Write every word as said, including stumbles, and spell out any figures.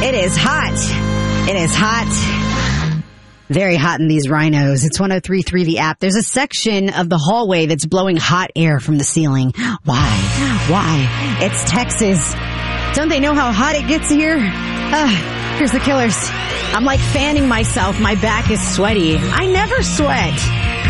It is hot. It is hot. Very hot in these rhinos. It's one oh three point three the app. There's a section of the hallway that's blowing hot air from the ceiling. Why? Why? It's Texas. Don't they know how hot it gets here? Uh, here's the killers. I'm like fanning myself. My back is sweaty. I never sweat.